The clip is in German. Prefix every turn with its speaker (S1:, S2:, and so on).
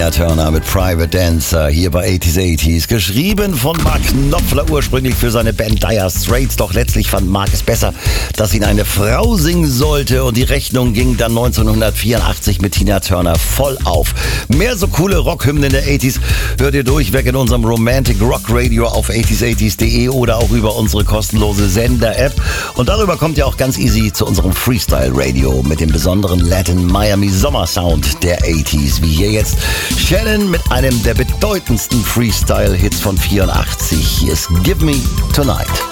S1: Tina Turner mit Private Dancer hier bei 80s. Geschrieben von Mark Knopfler ursprünglich für seine Band Dire Straits. Doch letztlich fand Mark es besser, dass ihn eine Frau singen sollte. Und die Rechnung ging dann 1984 mit Tina Turner voll auf. Mehr so coole Rockhymnen der 80s hört ihr durchweg in unserem Romantic Rock Radio auf 80s80s.de oder auch über unsere kostenlose Sender-App. Und darüber kommt ihr auch ganz easy zu unserem Freestyle Radio mit dem besonderen Latin Miami Sommersound der 80s. Wie hier jetzt Shannon mit einem der bedeutendsten Freestyle-Hits von 84. Hier ist Give Me Tonight.